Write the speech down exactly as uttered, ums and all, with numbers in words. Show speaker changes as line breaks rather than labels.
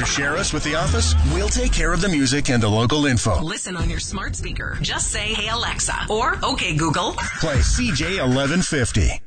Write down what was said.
to share us with the office? We'll take care of the music and the local info.
Listen on your smart speaker. Just say, "Hey Alexa," or "Okay Google."
Play C J eleven fifty.